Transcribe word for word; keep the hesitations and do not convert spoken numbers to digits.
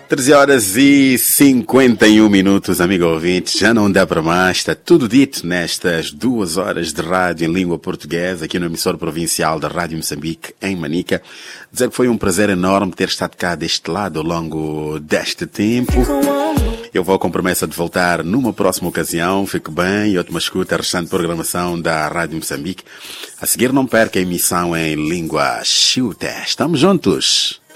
treze horas e cinquenta e um minutos, amigo ouvinte. Já não dá para mais, está tudo dito nestas duas horas de rádio em língua portuguesa, aqui no emissor provincial da Rádio Moçambique, em Manica. Dizer que foi um prazer enorme ter estado cá deste lado ao longo deste tempo. Eu vou com promessa de voltar numa próxima ocasião. Fique bem e ótima escuta a restante programação da Rádio Moçambique. A seguir, não perca a emissão em língua Xuta. Estamos juntos!